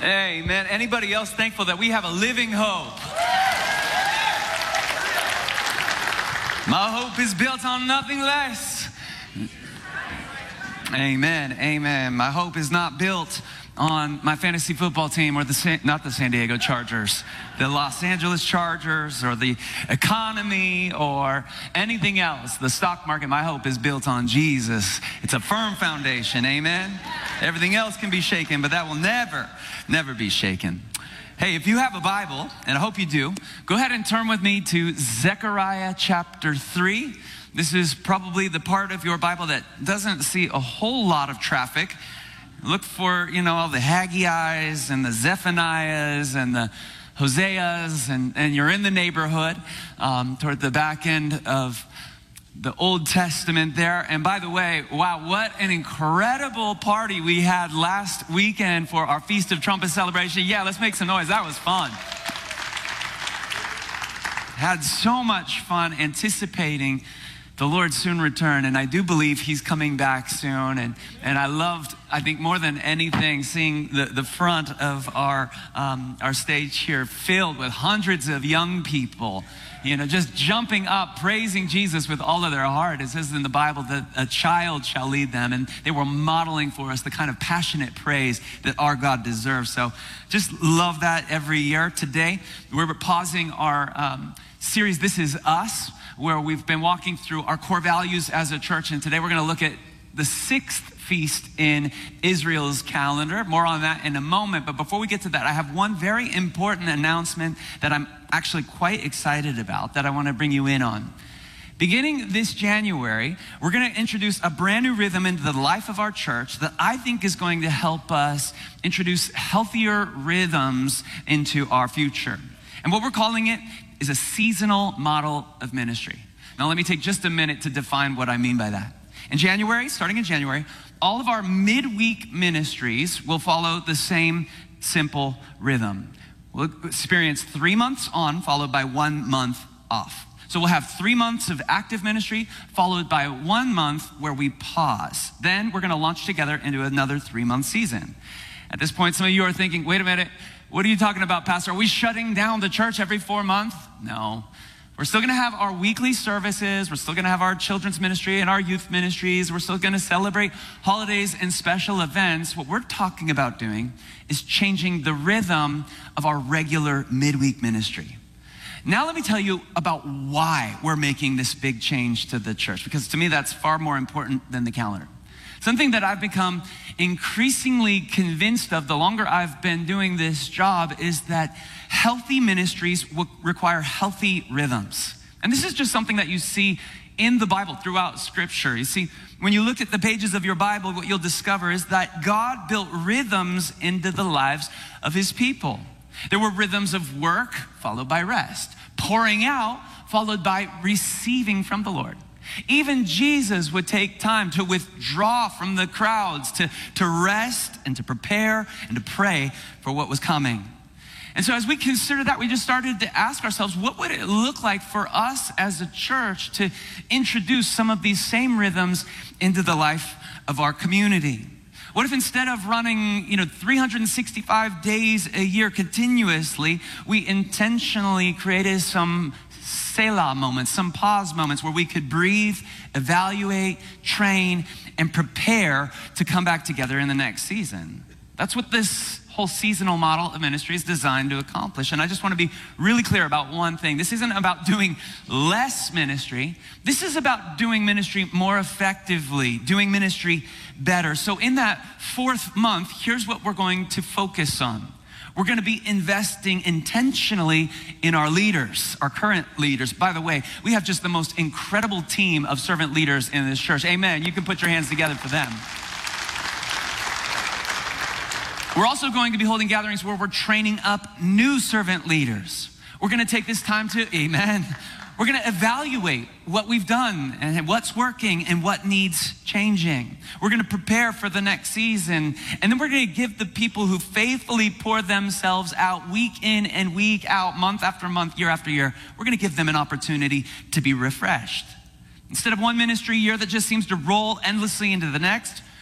Hey, man, anybody else thankful that we have a living hope? My hope is built on nothing less. Amen, amen. My hope is not built on my fantasy football team or not the San Diego Chargers, the Los Angeles Chargers or the economy or anything else, the stock market. My hope is built on Jesus. It's a firm foundation, amen? Everything else can be shaken, but that will never be shaken. Hey, if you have a Bible, and I hope you do, go ahead and turn with me to Zechariah chapter 3. This is probably the part of your Bible that doesn't see a whole lot of traffic. Look for, all the Haggai's and the Zephaniahs and the Hoseas, and you're in the neighborhood toward the back end of the Old Testament there. And by the way, wow, what an incredible party we had last weekend for our Feast of Trumpets celebration. Yeah, let's make some noise. That was fun. Had so much fun anticipating the Lord's soon return, and I do believe he's coming back soon. And I loved, I think more than anything, seeing the front of our stage here filled with hundreds of young people, just jumping up, praising Jesus with all of their heart. It says in the Bible that a child shall lead them, and they were modeling for us the kind of passionate praise that our God deserves. So just love that every year. Today, we're pausing our series, This Is Us, where we've been walking through our core values as a church. And today we're going to look at the 6th feast in Israel's calendar. More on that in a moment. But before we get to that, I have one very important announcement that I'm actually quite excited about that I want to bring you in on. Beginning this January, we're going to introduce a brand new rhythm into the life of our church that I think is going to help us introduce healthier rhythms into our future. And what we're calling it is a seasonal model of ministry. Now let me take just a minute to define what I mean by that. In January, starting in January, all of our midweek ministries will follow the same simple rhythm. We'll experience 3 months on, followed by 1 month off. So we'll have 3 months of active ministry, followed by 1 month where we pause. Then we're gonna launch together into another 3-month season. At this point, some of you are thinking, wait a minute, what are you talking about, Pastor? Are we shutting down the church every 4 months? No. We're still gonna have our weekly services. We're still gonna have our children's ministry and our youth ministries. We're still gonna celebrate holidays and special events. What we're talking about doing is changing the rhythm of our regular midweek ministry. Now let me tell you about why we're making this big change to the church, because to me that's far more important than the calendar. Something that I've become increasingly convinced of the longer I've been doing this job is that healthy ministries will require healthy rhythms. And this is just something that you see in the Bible throughout Scripture. You see, when you look at the pages of your Bible, what you'll discover is that God built rhythms into the lives of his people. There were rhythms of work followed by rest, pouring out followed by receiving from the Lord. Even Jesus would take time to withdraw from the crowds, to rest and to prepare and to pray for what was coming. And so as we consider that, we just started to ask ourselves, what would it look like for us as a church to introduce some of these same rhythms into the life of our community? What if instead of running, 365 days a year continuously, we intentionally created some Selah moments, some pause moments where we could breathe, evaluate, train, and prepare to come back together in the next season? That's what this whole seasonal model of ministry is designed to accomplish. And I just want to be really clear about one thing. This isn't about doing less ministry. This is about doing ministry more effectively, doing ministry better. So in that 4th month, here's what we're going to focus on. We're going to be investing intentionally in our leaders, our current leaders. By the way, we have just the most incredible team of servant leaders in this church. Amen. You can put your hands together for them. We're also going to be holding gatherings where we're training up new servant leaders. We're going to take this time to, amen, we're going to evaluate what we've done and what's working and what needs changing. We're going to prepare for the next season. And then we're going to give the people who faithfully pour themselves out week in and week out, month after month, year after year, we're going to give them an opportunity to be refreshed. Instead of one ministry year that just seems to roll endlessly into the next,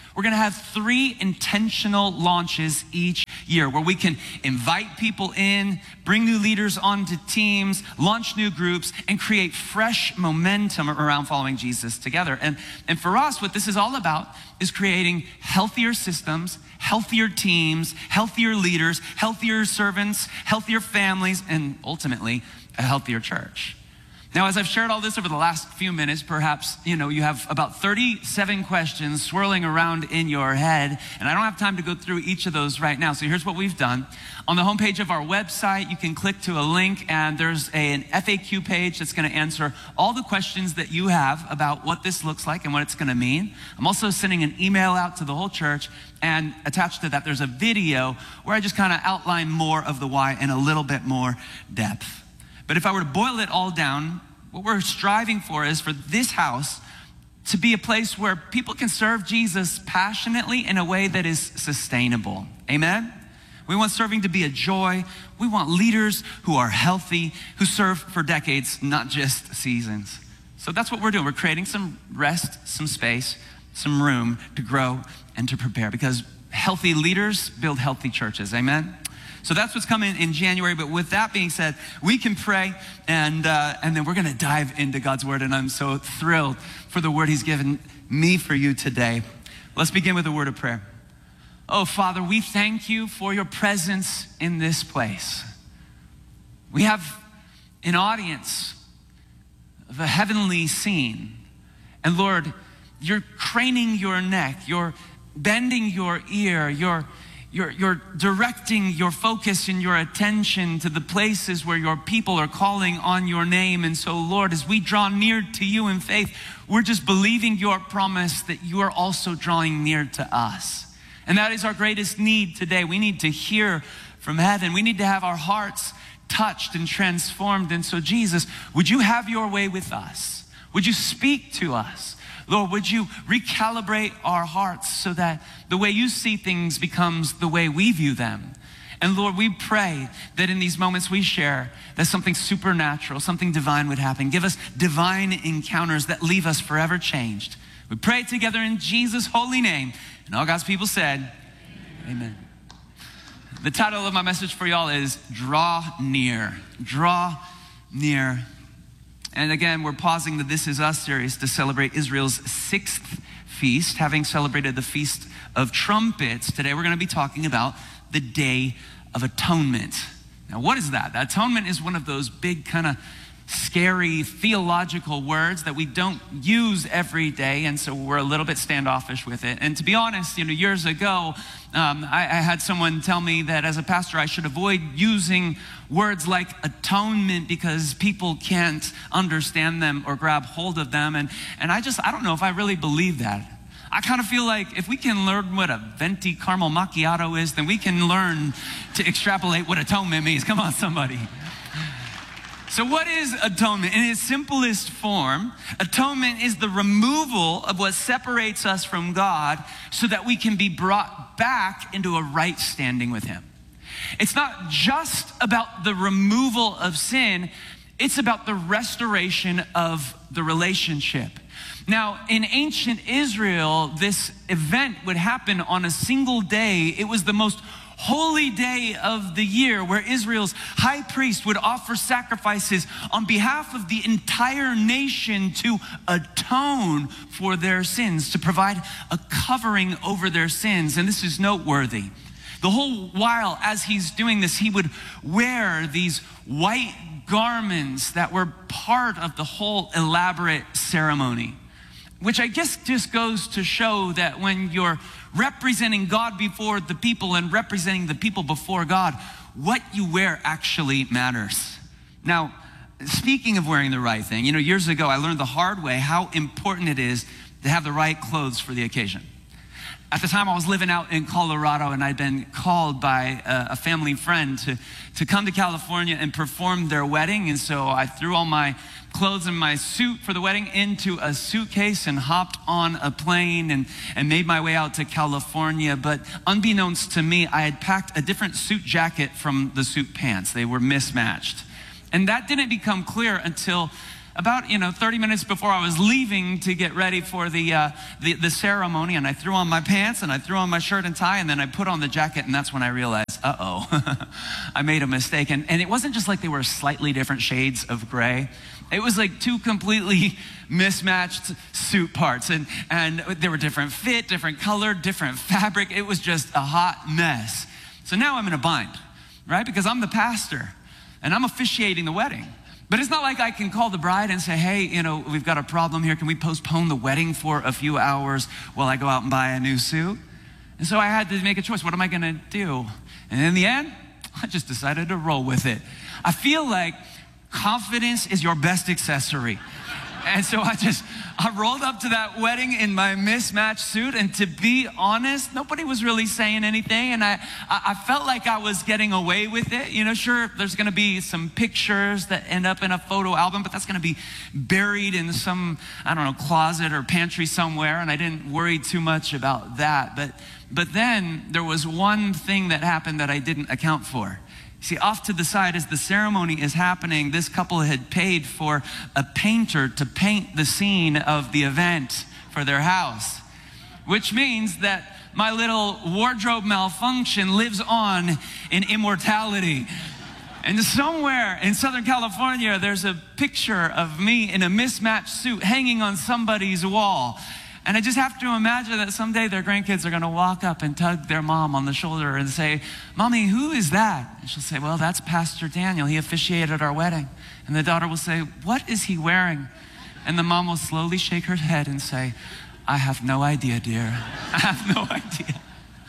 We're gonna have 3 intentional launches each year where we can invite people in, bring new leaders onto teams, launch new groups, and create fresh momentum around following Jesus together. And for us, what this is all about is creating healthier systems, healthier teams, healthier leaders, healthier servants, healthier families, and ultimately, a healthier church. Now, as I've shared all this over the last few minutes, perhaps, you have about 37 questions swirling around in your head, and I don't have time to go through each of those right now. So here's what we've done. On the homepage of our website, you can click to a link, and there's an FAQ page that's gonna answer all the questions that you have about what this looks like and what it's gonna mean. I'm also sending an email out to the whole church, and attached to that, there's a video where I just kind of outline more of the why in a little bit more depth. But if I were to boil it all down, what we're striving for is for this house to be a place where people can serve Jesus passionately in a way that is sustainable. Amen? We want serving to be a joy. We want leaders who are healthy, who serve for decades, not just seasons. So that's what we're doing. We're creating some rest, some space, some room to grow and to prepare, because healthy leaders build healthy churches. Amen? So that's what's coming in January. But with that being said, we can pray, and then we're gonna dive into God's word. And I'm so thrilled for the word he's given me for you today. Let's begin with a word of prayer. Oh, Father, we thank you for your presence in this place. We have an audience of a heavenly scene. And Lord, you're craning your neck, you're bending your ear, you're directing your focus and your attention to the places where your people are calling on your name. And so, Lord, as we draw near to you in faith, we're just believing your promise that you are also drawing near to us. And that is our greatest need today. We need to hear from heaven. We need to have our hearts touched and transformed. And so, Jesus, would you have your way with us? Would you speak to us? Lord, would you recalibrate our hearts so that the way you see things becomes the way we view them? And Lord, we pray that in these moments we share, that something supernatural, something divine would happen. Give us divine encounters that leave us forever changed. We pray together in Jesus' holy name. And all God's people said, amen. The title of my message for y'all is Draw Near. Draw Near. And again, we're pausing the This Is Us series to celebrate Israel's 6th feast, having celebrated the Feast of Trumpets. Today we're going to be talking about the Day of Atonement. Now, what is that? Atonement is one of those big kind of scary theological words that we don't use every day, and so we're a little bit standoffish with it. And to be honest, years ago, I had someone tell me that as a pastor I should avoid using words like atonement because people can't understand them or grab hold of them. And I don't know if I really believe that. I kind of feel like if we can learn what a venti caramel macchiato is, then we can learn to extrapolate what atonement means. Come on, somebody. So what is atonement? In its simplest form, atonement is the removal of what separates us from God so that we can be brought back into a right standing with him. It's not just about the removal of sin, it's about the restoration of the relationship. Now, in ancient Israel, this event would happen on a single day. It was the most holy day of the year where Israel's high priest would offer sacrifices on behalf of the entire nation to atone for their sins, to provide a covering over their sins. And this is noteworthy. The whole while as he's doing this, he would wear these white garments that were part of the whole elaborate ceremony, which I guess just goes to show that when you're representing God before the people and representing the people before God, what you wear actually matters. Now, speaking of wearing the right thing, years ago I learned the hard way how important it is to have the right clothes for the occasion. At the time I was living out in Colorado, and I'd been called by a family friend to come to California and perform their wedding. And so I threw all my clothes and my suit for the wedding into a suitcase and hopped on a plane and made my way out to California. But unbeknownst to me, I had packed a different suit jacket from the suit pants. They were mismatched. And that didn't become clear until about 30 minutes before I was leaving to get ready for the ceremony, and I threw on my pants and I threw on my shirt and tie, and then I put on the jacket, and that's when I realized, I made a mistake. And it wasn't just like they were slightly different shades of gray. It was like two completely mismatched suit parts, and they were different fit, different color, different fabric. It was just a hot mess. So now I'm in a bind, right? Because I'm the pastor and I'm officiating the wedding. But it's not like I can call the bride and say, hey, we've got a problem here. Can we postpone the wedding for a few hours while I go out and buy a new suit? And so I had to make a choice. What am I going to do? And in the end, I just decided to roll with it. I feel like confidence is your best accessory. And so I rolled up to that wedding in my mismatched suit, and to be honest, nobody was really saying anything, and I felt like I was getting away with it. Sure, there's gonna be some pictures that end up in a photo album, but that's gonna be buried in some, closet or pantry somewhere, and I didn't worry too much about that. But then there was one thing that happened that I didn't account for. See, off to the side as the ceremony is happening, this couple had paid for a painter to paint the scene of the event for their house, which means that my little wardrobe malfunction lives on in immortality. And somewhere in Southern California, there's a picture of me in a mismatched suit hanging on somebody's wall. And I just have to imagine that someday their grandkids are going to walk up and tug their mom on the shoulder and say, Mommy, who is that? And she'll say, well, that's Pastor Daniel. He officiated our wedding. And the daughter will say, what is he wearing? And the mom will slowly shake her head and say, I have no idea, dear. I have no idea.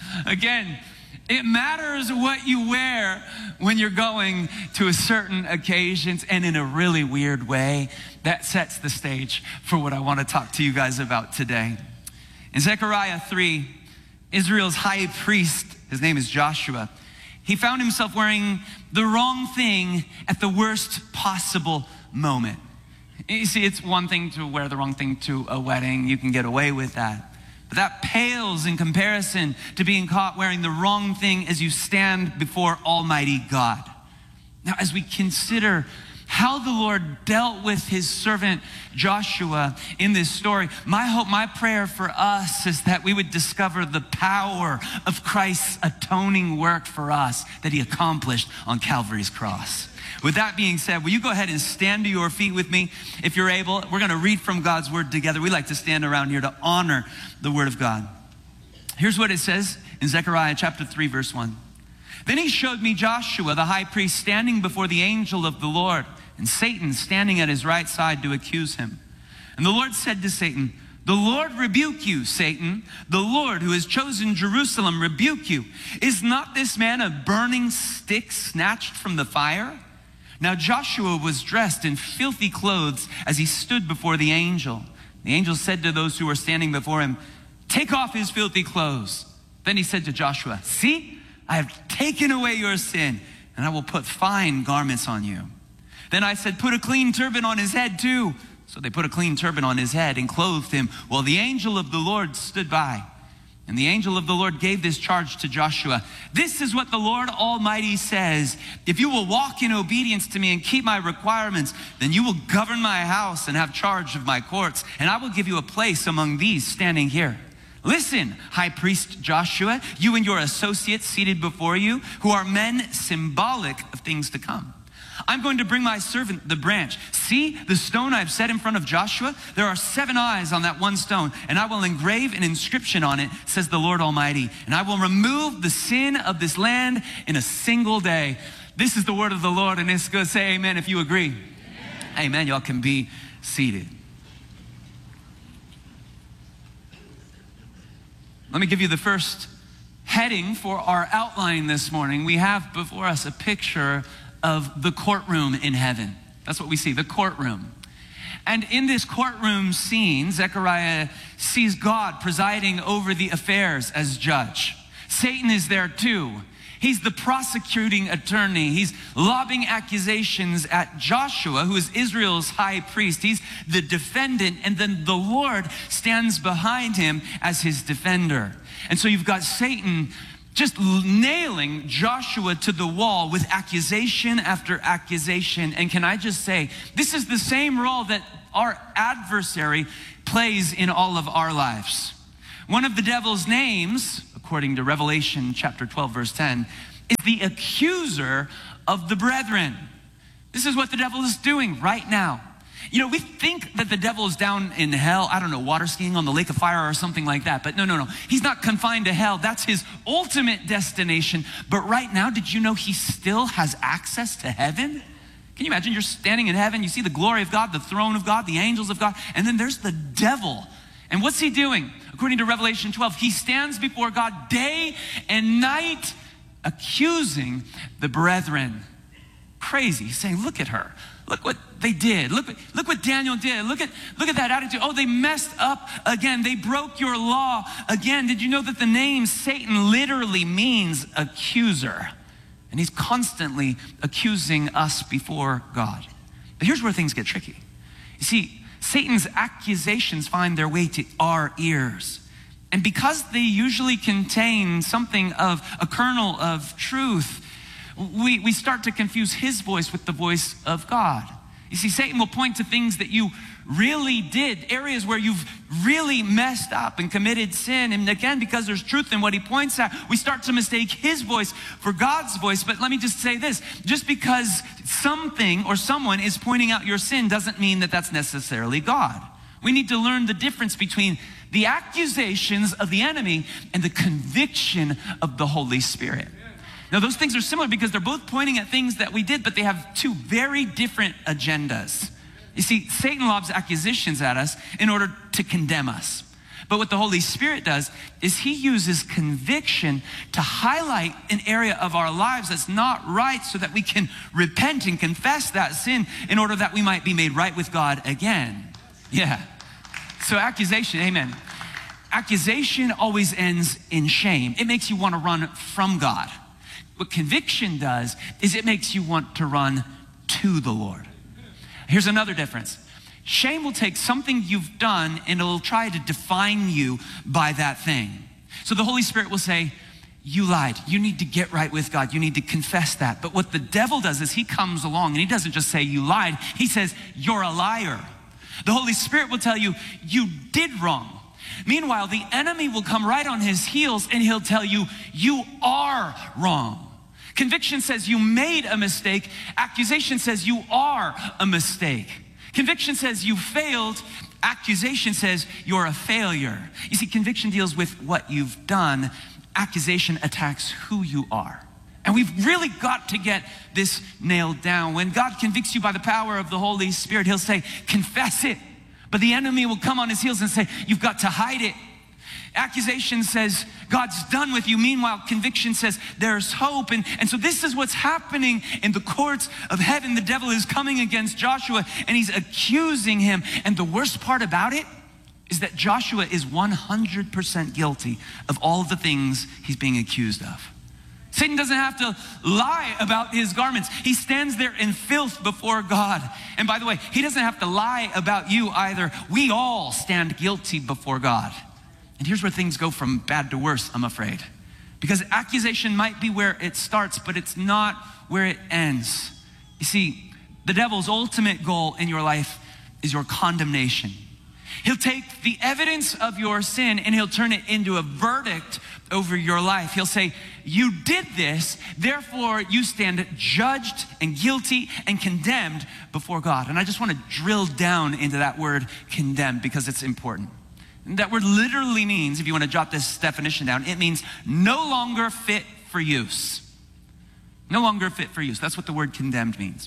Again, it matters what you wear when you're going to a certain occasions, and in a really weird way, that sets the stage for what I want to talk to you guys about today. In Zechariah 3, Israel's high priest, his name is Joshua, he found himself wearing the wrong thing at the worst possible moment. You see, it's one thing to wear the wrong thing to a wedding. You can get away with that. But that pales in comparison to being caught wearing the wrong thing as you stand before Almighty God. Now, as we consider how the Lord dealt with his servant Joshua in this story, my hope, my prayer for us is that we would discover the power of Christ's atoning work for us that he accomplished on Calvary's cross. With that being said, will you go ahead and stand to your feet with me if you're able? We're going to read from God's word together. We like to stand around here to honor the word of God. Here's what it says in Zechariah chapter 3, verse 1. Then he showed me Joshua, the high priest, standing before the angel of the Lord, and Satan standing at his right side to accuse him. And the Lord said to Satan, the Lord rebuke you, Satan. The Lord who has chosen Jerusalem rebuke you. Is not this man a burning stick snatched from the fire? Now Joshua was dressed in filthy clothes as he stood before the angel. The angel said to those who were standing before him, take off his filthy clothes. Then he said to Joshua, see, I have taken away your sin, and I will put fine garments on you. Then I said, put a clean turban on his head too. So they put a clean turban on his head and clothed him, while the angel of the Lord stood by. And the angel of the Lord gave this charge to Joshua. This is what the Lord Almighty says. If you will walk in obedience to me and keep my requirements, then you will govern my house and have charge of my courts. And I will give you a place among these standing here. Listen, high priest Joshua, you and your associates seated before you, who are men symbolic of things to come. I'm going to bring my servant, the branch. See the stone I've set in front of Joshua? There are 7 eyes on that one stone, and I will engrave an inscription on it, says the Lord Almighty. And I will remove the sin of this land in a single day. This is the word of the Lord, and it's good. Say amen if you agree. Amen. Amen. Y'all can be seated. Let me give you the first heading for our outline this morning. We have before us a picture of the courtroom in heaven. That's what we see, the courtroom. And in this courtroom scene, Zechariah sees God presiding over the affairs as judge. Satan is there too. He's the prosecuting attorney. He's lobbing accusations at Joshua, who is Israel's high priest. He's the defendant, and then the Lord stands behind him as his defender. And so you've got Satan just nailing Joshua to the wall with accusation after accusation. And can I just say, this is the same role that our adversary plays in all of our lives. One of the devil's names, according to Revelation chapter 12, verse 10, is the accuser of the brethren. This is what the devil is doing right now. You know, we think that the devil is down in hell, I don't know, water skiing on the lake of fire or something like that. But no. He's not confined to hell. That's his ultimate destination. But right now, did you know he still has access to heaven? Can you imagine you're standing in heaven, you see the glory of God, the throne of God, the angels of God, and then there's the devil. And what's he doing? According to Revelation 12, he stands before God day and night accusing the brethren. Crazy. He's saying, look at her. Look what they did. Look what Daniel did. Look at that attitude. Oh, they messed up again. They broke your law again. Did you know that the name Satan literally means accuser? And he's constantly accusing us before God. But here's where things get tricky. You see, Satan's accusations find their way to our ears. And because they usually contain something of a kernel of truth, we start to confuse his voice with the voice of God. You see, Satan will point to things that you really did, areas where you've really messed up and committed sin. And again, because there's truth in what he points at, we start to mistake his voice for God's voice. But let me just say this, just because something or someone is pointing out your sin doesn't mean that that's necessarily God. We need to learn the difference between the accusations of the enemy and the conviction of the Holy Spirit. Now, those things are similar because they're both pointing at things that we did, but they have two very different agendas. You see, Satan lobs accusations at us in order to condemn us. But what the Holy Spirit does is he uses conviction to highlight an area of our lives that's not right so that we can repent and confess that sin in order that we might be made right with God again. Yeah. So accusation, amen. Accusation always ends in shame. It makes you want to run from God. What conviction does is it makes you want to run to the Lord. Here's another difference. Shame will take something you've done and it'll try to define you by that thing. So the Holy Spirit will say, you lied. You need to get right with God. You need to confess that. But what the devil does is he comes along and he doesn't just say you lied. He says, you're a liar. The Holy Spirit will tell you, you did wrong. Meanwhile, the enemy will come right on his heels and he'll tell you, you are wrong. Conviction says you made a mistake. Accusation says you are a mistake. Conviction says you failed. Accusation says you're a failure. You see, conviction deals with what you've done. Accusation attacks who you are. And we've really got to get this nailed down. When God convicts you by the power of the Holy Spirit, he'll say, confess it. But the enemy will come on his heels and say, you've got to hide it. Accusation says, God's done with you. Meanwhile, conviction says, there's hope. And so this is what's happening in the courts of heaven. The devil is coming against Joshua and he's accusing him. And the worst part about it is that Joshua is 100% guilty of all of the things he's being accused of. Satan doesn't have to lie about his garments. He stands there in filth before God. And by the way, he doesn't have to lie about you either. We all stand guilty before God. And here's where things go from bad to worse, I'm afraid. Because accusation might be where it starts, but it's not where it ends. You see, the devil's ultimate goal in your life is your condemnation. He'll take the evidence of your sin and he'll turn it into a verdict over your life. He'll say, you did this, therefore you stand judged and guilty and condemned before God. And I just want to drill down into that word condemned because it's important. That word literally means, if you want to jot this definition down, it means no longer fit for use. No longer fit for use. That's what the word condemned means.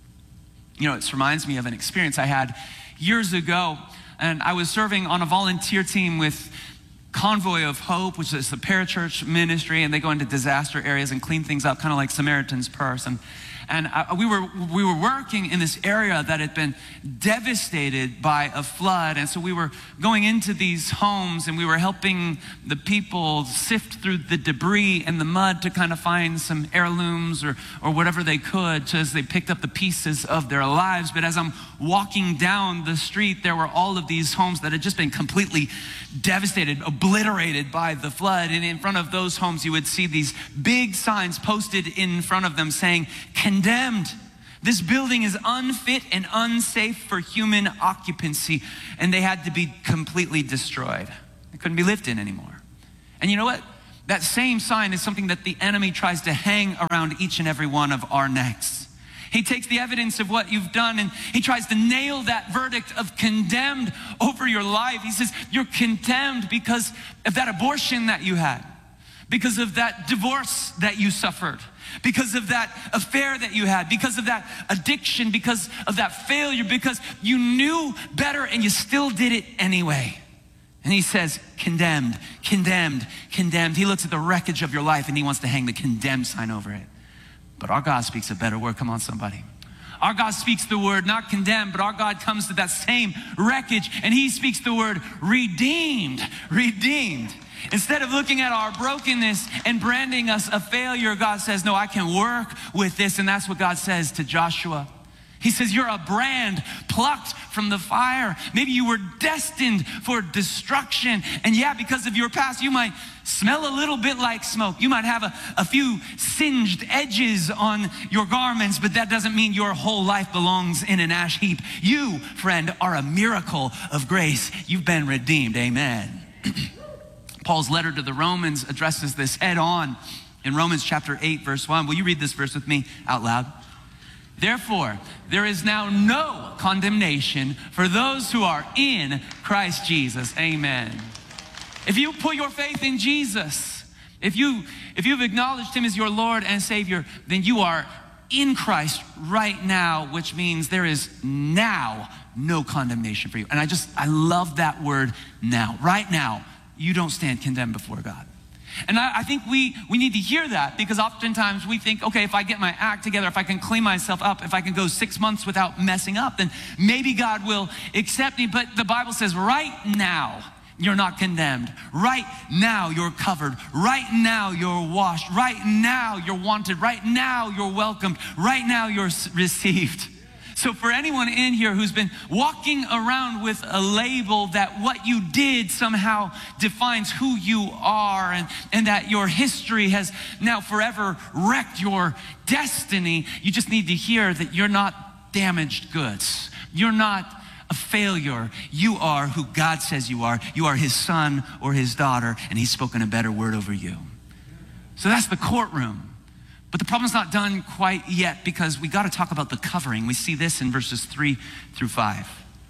You know, it reminds me of an experience I had years ago, and I was serving on a volunteer team with Convoy of Hope, which is a parachurch ministry, and they go into disaster areas and clean things up, kind of like Samaritan's Purse. And we were working in this area that had been devastated by a flood. And so we were going into these homes and we were helping the people sift through the debris and the mud to kind of find some heirlooms or whatever they could as they picked up the pieces of their lives. But as I'm walking down the street, there were all of these homes that had just been completely devastated, obliterated by the flood. And in front of those homes, you would see these big signs posted in front of them saying, condemned. This building is unfit and unsafe for human occupancy. And they had to be completely destroyed. They couldn't be lived in anymore. And you know what? That same sign is something that the enemy tries to hang around each and every one of our necks. He takes the evidence of what you've done and he tries to nail that verdict of condemned over your life. He says, you're condemned because of that abortion that you had, because of that divorce that you suffered, because of that affair that you had, because of that addiction, because of that failure, because you knew better and you still did it anyway. And he says, condemned, condemned, condemned. He looks at the wreckage of your life and he wants to hang the condemned sign over it. But our God speaks a better word. Come on, somebody. Our God speaks the word, not condemned, but our God comes to that same wreckage and he speaks the word redeemed, redeemed. Instead of looking at our brokenness and branding us a failure, God says, no, I can work with this. And that's what God says to Joshua. He says, you're a brand plucked from the fire. Maybe you were destined for destruction. And yeah, because of your past, you might smell a little bit like smoke. You might have a few singed edges on your garments, but that doesn't mean your whole life belongs in an ash heap. You, friend, are a miracle of grace. You've been redeemed. Amen. Paul's letter to the Romans addresses this head on in Romans chapter 8, verse 1. Will you read this verse with me out loud? Therefore, there is now no condemnation for those who are in Christ Jesus. Amen. If you put your faith in Jesus, if you've acknowledged him as your Lord and Savior, then you are in Christ right now, which means there is now no condemnation for you. And I love that word now. Right now, you don't stand condemned before God. And I think we need to hear that, because oftentimes we think, okay, if I get my act together, if I can clean myself up, if I can go 6 months without messing up, then maybe God will accept me. But the Bible says right now, you're not condemned. Right now, you're covered. Right now, you're washed. Right now, you're wanted. Right now, you're welcomed. Right now, you're received. So for anyone in here who's been walking around with a label that what you did somehow defines who you are, and that your history has now forever wrecked your destiny, you just need to hear that you're not damaged goods. You're not a failure. You are who God says you are. You are his son or his daughter, and he's spoken a better word over you. So that's the courtroom. But the problem's not done quite yet, because we got to talk about the covering. We see this in verses 3 through 5.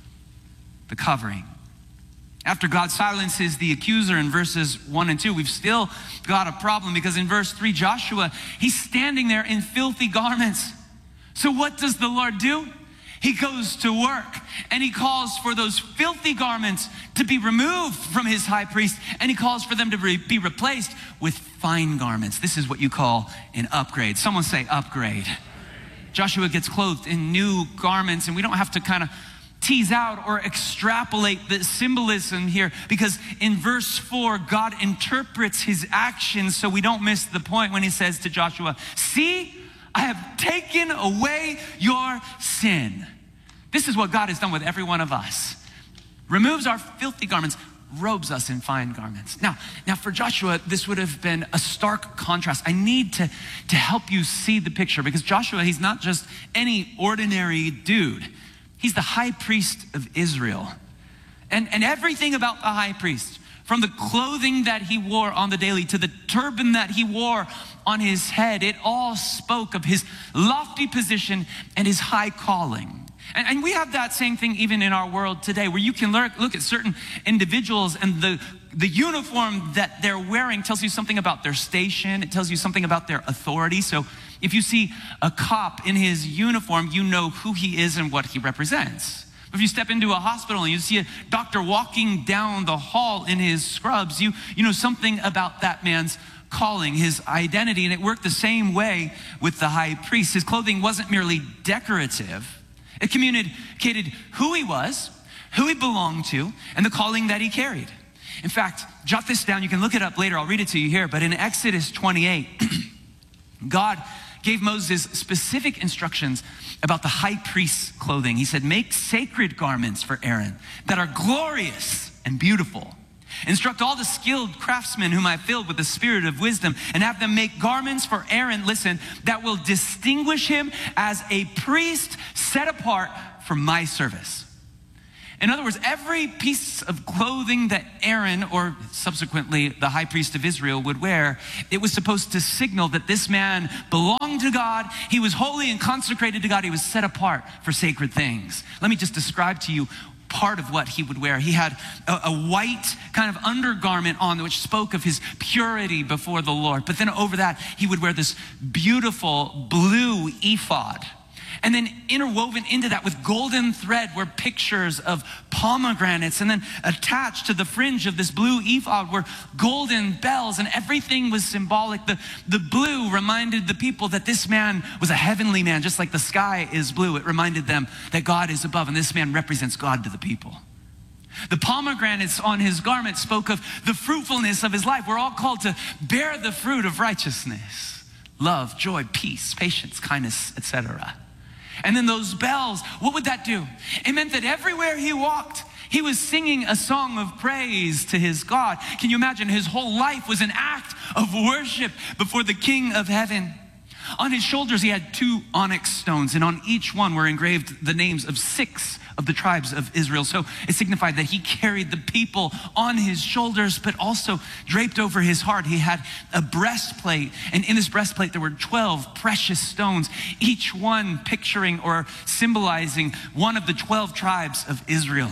The covering. After God silences the accuser in verses 1 and 2, we've still got a problem, because in verse 3, Joshua, he's standing there in filthy garments. So what does the Lord do? He goes to work and he calls for those filthy garments to be removed from his high priest, and he calls for them to be replaced with fine garments. This is what you call an upgrade. Someone say upgrade. Joshua gets clothed in new garments, and we don't have to kind of tease out or extrapolate the symbolism here, because in verse 4, God interprets his actions so we don't miss the point when he says to Joshua, see, I have taken away your sin. This is what God has done with every one of us. Removes our filthy garments, robes us in fine garments. Now for Joshua, this would have been a stark contrast. I need to help you see the picture, because Joshua, he's not just any ordinary dude. He's the high priest of Israel. And everything about the high priest, from the clothing that he wore on the daily to the turban that he wore on his head, it all spoke of his lofty position and his high calling. And we have that same thing even in our world today, where you can look at certain individuals, and the uniform that they're wearing tells you something about their station. It tells you something about their authority. So if you see a cop in his uniform, you know who he is and what he represents. If you step into a hospital and you see a doctor walking down the hall in his scrubs, you know something about that man's calling, his identity. And it worked the same way with the high priest. His clothing wasn't merely decorative. It communicated who he was, who he belonged to, and the calling that he carried. In fact, jot this down. You can look it up later. I'll read it to you here. But in Exodus 28, God gave Moses specific instructions about the high priest's clothing. He said, make sacred garments for Aaron that are glorious and beautiful. Instruct all the skilled craftsmen whom I filled with the spirit of wisdom, and have them make garments for Aaron, listen, that will distinguish him as a priest set apart for my service. In other words, every piece of clothing that Aaron, or subsequently the high priest of Israel, would wear, it was supposed to signal that this man belonged to God. He was holy and consecrated to God. He was set apart for sacred things. Let me just describe to you part of what he would wear. He had a white kind of undergarment on, which spoke of his purity before the Lord. But then over that, he would wear this beautiful blue ephod. And then interwoven into that with golden thread were pictures of pomegranates. And then attached to the fringe of this blue ephod were golden bells, and everything was symbolic. The blue reminded the people that this man was a heavenly man, just like the sky is blue. It reminded them that God is above, and this man represents God to the people. The pomegranates on his garment spoke of the fruitfulness of his life. We're all called to bear the fruit of righteousness: love, joy, peace, patience, kindness, etc. And then those bells, what would that do? It meant that everywhere he walked, he was singing a song of praise to his God. Can you imagine? His whole life was an act of worship before the King of heaven. On his shoulders, he had 2 onyx stones, and on each one were engraved the names of 6 of the tribes of Israel. So it signified that he carried the people on his shoulders, but also draped over his heart, he had a breastplate. And in this breastplate, there were 12 precious stones, each one picturing or symbolizing one of the 12 tribes of Israel.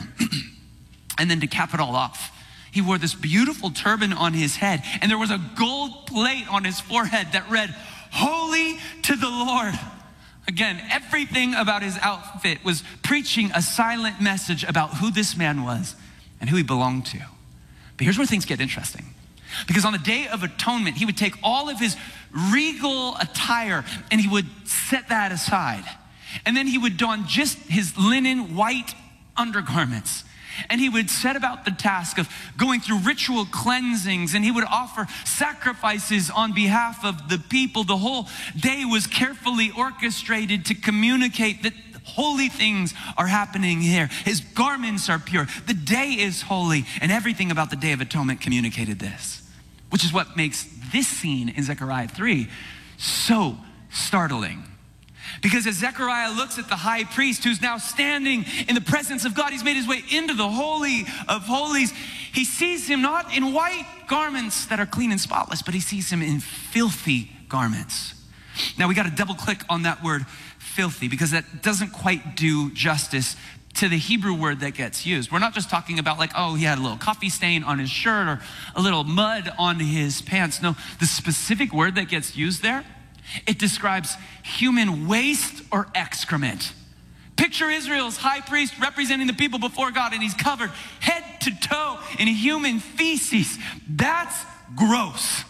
And then to cap it all off, he wore this beautiful turban on his head, and there was a gold plate on his forehead that read, "Holy to the Lord." Again, everything about his outfit was preaching a silent message about who this man was and who he belonged to. But here's where things get interesting. Because on the Day of Atonement, he would take all of his regal attire and he would set that aside. And then he would don just his linen white undergarments. And he would set about the task of going through ritual cleansings, and he would offer sacrifices on behalf of the people. The whole day was carefully orchestrated to communicate that holy things are happening here. His garments are pure. The day is holy, and everything about the Day of Atonement communicated this, which is what makes this scene in Zechariah 3 so startling. Because as Zechariah looks at the high priest who's now standing in the presence of God, he's made his way into the Holy of Holies. He sees him not in white garments that are clean and spotless, but he sees him in filthy garments. Now we got to double click on that word filthy, because that doesn't quite do justice to the Hebrew word that gets used. We're not just talking about like, oh, he had a little coffee stain on his shirt or a little mud on his pants. No, the specific word that gets used there, it describes human waste or excrement. Picture Israel's high priest representing the people before God, and he's covered head to toe in human feces. That's gross.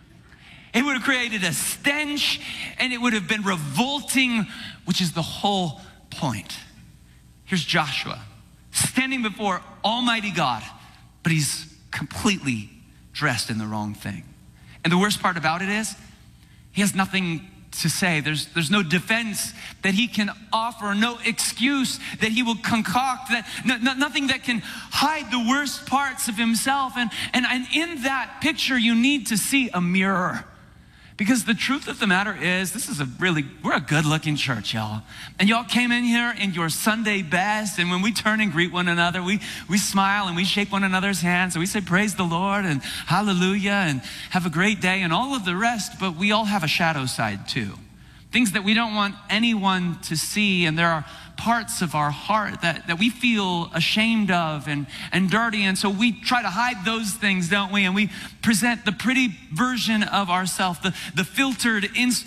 It would have created a stench, and it would have been revolting, which is the whole point. Here's Joshua standing before Almighty God, but he's completely dressed in the wrong thing. And the worst part about it is, he has nothing to say. There's no defense that he can offer, no excuse that he will concoct, nothing that can hide the worst parts of himself. And in that picture, you need to see a mirror. Because the truth of the matter is, we're a good-looking church, y'all. And y'all came in here in your Sunday best, and when we turn and greet one another, we smile and we shake one another's hands, and we say, praise the Lord, and hallelujah, and have a great day, and all of the rest, but we all have a shadow side too. Things that we don't want anyone to see, and there are parts of our heart that we feel ashamed of and dirty, and so we try to hide those things, don't we? And we present the pretty version of ourselves, the filtered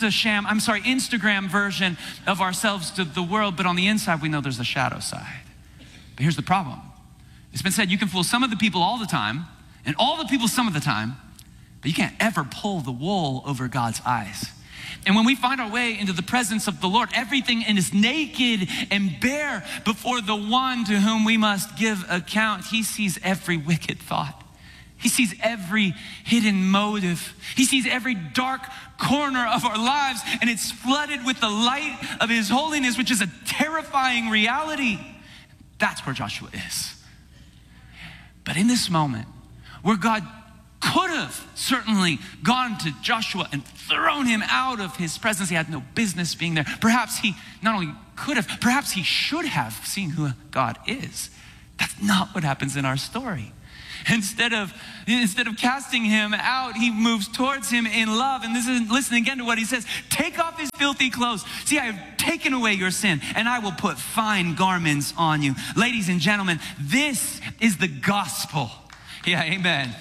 Instagram version of ourselves to the world, but on the inside we know there's a shadow side. But here's the problem. It's been said you can fool some of the people all the time, and all the people some of the time, but you can't ever pull the wool over God's eyes. And when we find our way into the presence of the Lord, everything is naked and bare before the one to whom we must give account. He sees every wicked thought. He sees every hidden motive. He sees every dark corner of our lives, and it's flooded with the light of his holiness, which is a terrifying reality. That's where Joshua is. But in this moment, where God could have certainly gone to Joshua and thrown him out of his presence. He had no business being there. Perhaps he not only could have, perhaps he should have seen who God is. That's not what happens in our story. Instead of casting him out, he moves towards him in love. And listen again to what he says. Take off his filthy clothes. See, I have taken away your sin, and I will put fine garments on you. Ladies and gentlemen, this is the gospel. Yeah, amen.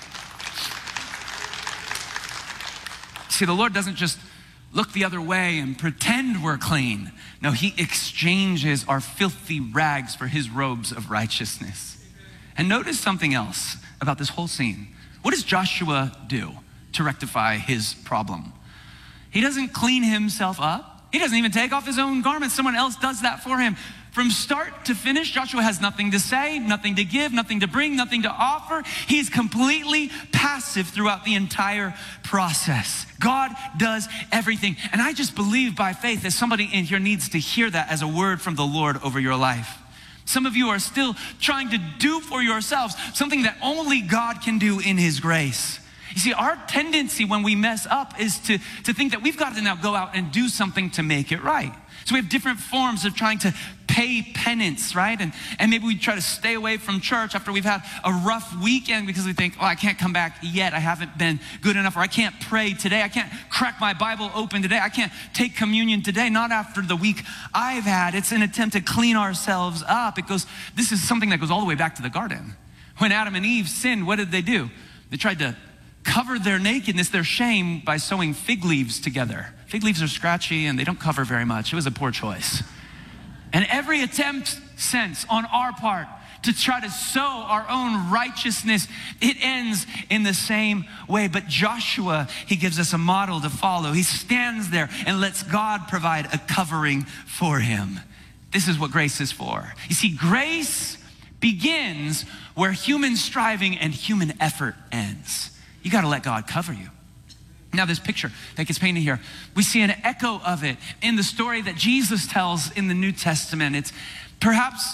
See, the Lord doesn't just look the other way and pretend we're clean. No, he exchanges our filthy rags for his robes of righteousness. And notice something else about this whole scene. What does Joshua do to rectify his problem? He doesn't clean himself up. He doesn't even take off his own garments. Someone else does that for him. From start to finish, Joshua has nothing to say, nothing to give, nothing to bring, nothing to offer. He's completely passive throughout the entire process. God does everything. And I just believe by faith that somebody in here needs to hear that as a word from the Lord over your life. Some of you are still trying to do for yourselves something that only God can do in his grace. You see, our tendency when we mess up is to think that we've got to now go out and do something to make it right. So we have different forms of trying to pay penance, right? And maybe we try to stay away from church after we've had a rough weekend because we think, oh, I can't come back yet. I haven't been good enough, or I can't pray today. I can't crack my Bible open today. I can't take communion today, not after the week I've had. It's an attempt to clean ourselves up. This is something that goes all the way back to the garden. When Adam and Eve sinned, what did they do? They tried to cover their nakedness, their shame, by sewing fig leaves together. Fig leaves are scratchy and they don't cover very much. It was a poor choice. And every attempt since on our part to try to sow our own righteousness, it ends in the same way. But Joshua, he gives us a model to follow. He stands there and lets God provide a covering for him. This is what grace is for. You see, grace begins where human striving and human effort ends. You got to let God cover you. Now, this picture that gets painted here, we see an echo of it in the story that Jesus tells in the New Testament. It's perhaps,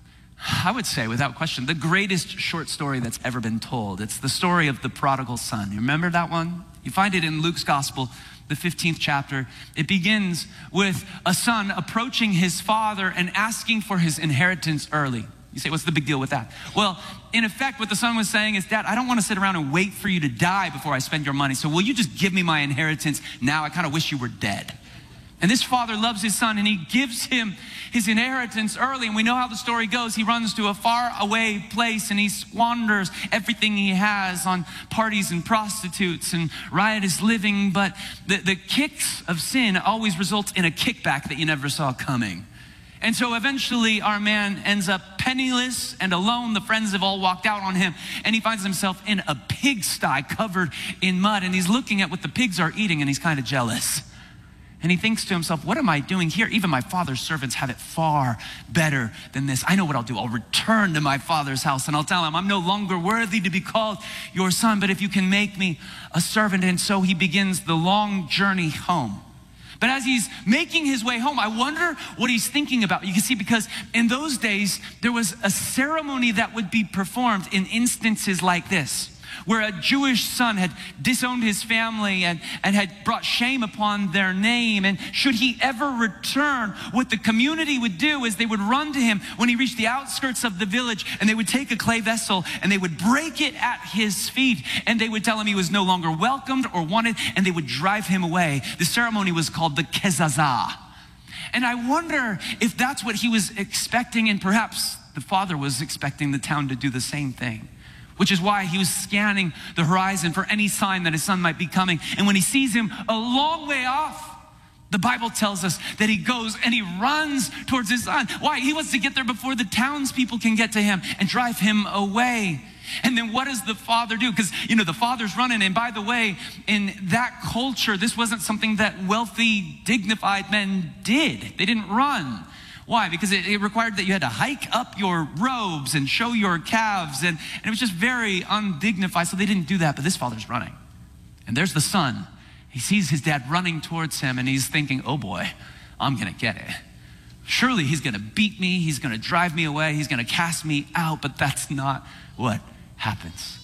I would say without question, the greatest short story that's ever been told. It's the story of the prodigal son. You remember that one? You find it in Luke's gospel, the 15th chapter. It begins with a son approaching his father and asking for his inheritance early. You say, what's the big deal with that? Well, in effect, what the son was saying is, Dad, I don't want to sit around and wait for you to die before I spend your money. So will you just give me my inheritance now? I kind of wish you were dead. And this father loves his son and he gives him his inheritance early. And we know how the story goes. He runs to a far away place and he squanders everything he has on parties and prostitutes and riotous living. But the kicks of sin always results in a kickback that you never saw coming. And so eventually our man ends up penniless and alone. The friends have all walked out on him and he finds himself in a pigsty covered in mud, and he's looking at what the pigs are eating and he's kind of jealous. And he thinks to himself, what am I doing here? Even my father's servants have it far better than this. I know what I'll do. I'll return to my father's house and I'll tell him I'm no longer worthy to be called your son, but if you can make me a servant. And so he begins the long journey home. But as he's making his way home, I wonder what he's thinking about. You can see, because in those days, there was a ceremony that would be performed in instances like this, where a Jewish son had disowned his family and had brought shame upon their name. And should he ever return, what the community would do is they would run to him when he reached the outskirts of the village, and they would take a clay vessel and they would break it at his feet, and they would tell him he was no longer welcomed or wanted, and they would drive him away. The ceremony was called the Kezazah. And I wonder if that's what he was expecting, and perhaps the father was expecting the town to do the same thing. Which is why he was scanning the horizon for any sign that his son might be coming. And when he sees him a long way off, the Bible tells us that he goes and he runs towards his son. Why? He wants to get there before the townspeople can get to him and drive him away. And then what does the father do? Because, you know, the father's running. And by the way, in that culture, this wasn't something that wealthy, dignified men did. They didn't run. Why? Because it required that you had to hike up your robes and show your calves, and it was just very undignified, so they didn't do that. But this father's running. And there's the son. He sees his dad running towards him, and he's thinking, oh boy, I'm going to get it. Surely he's going to beat me, he's going to drive me away, he's going to cast me out, but that's not what happens.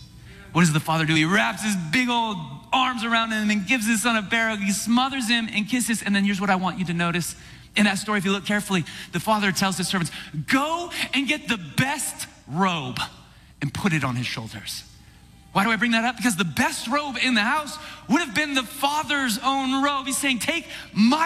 what does the father do? He wraps his big old arms around him and gives his son a burial. He smothers him and kisses. And then here's what I want you to notice. In that story, if you look carefully, the father tells his servants, go and get the best robe and put it on his shoulders. Why do I bring that up? Because the best robe in the house would have been the father's own robe. He's saying, take my